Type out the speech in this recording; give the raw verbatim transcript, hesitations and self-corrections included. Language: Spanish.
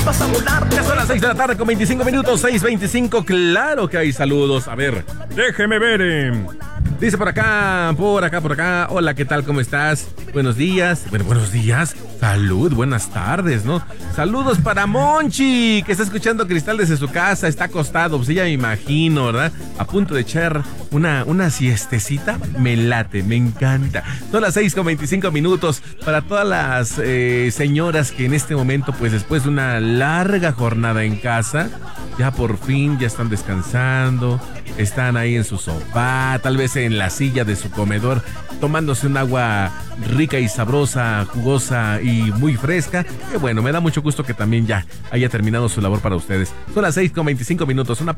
vas a volar. Ya son las seis de la tarde con veinticinco minutos, seis veinticinco. Claro que hay saludos. A ver, déjeme ver. Eh. Dice por acá, por acá, por acá. Hola, ¿qué tal? ¿Cómo estás? Buenos días. Bueno, buenos días. Salud, buenas tardes, ¿no? Saludos para Monchi, que está escuchando Cristal desde su casa. Está acostado, pues ya me imagino, ¿verdad? A punto de echar una, una siestecita. Me late, me encanta. Son las seis con veinticinco minutos. Para todas las eh, señoras que en este momento, pues después de una larga jornada en casa, ya por fin ya están descansando, están ahí en su sofá, tal vez en la silla de su comedor, tomándose un agua rica y sabrosa, jugosa y muy fresca. Que bueno, me da mucho gusto que también ya haya terminado su labor para ustedes. Son las seis con veinticinco minutos. Una